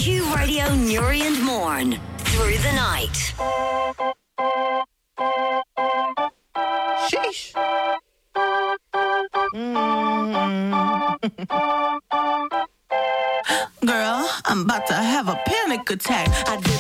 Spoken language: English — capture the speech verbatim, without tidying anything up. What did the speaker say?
two Radio Newry and Morn. Through the night. Sheesh. Mm. Girl, I'm about to have a panic attack. I did